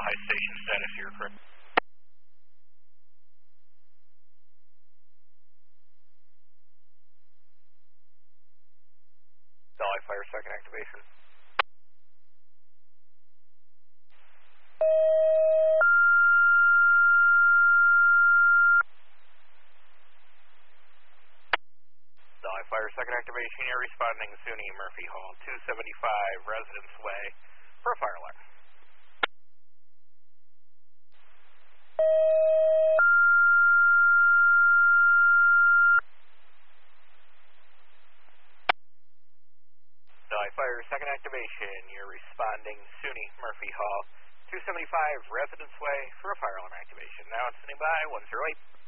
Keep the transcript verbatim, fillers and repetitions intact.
high station status here, correct? Dolly Fire second activation. Dolly Fire second activation, you're responding SUNY Murphy Hall, two seventy-five Residence Way for a fire alarm. Dolly Fire second activation, you're responding SUNY Murphy Hall, two seventy-five Residence Way for a fire alarm activation. Now it's standing by one zero eight.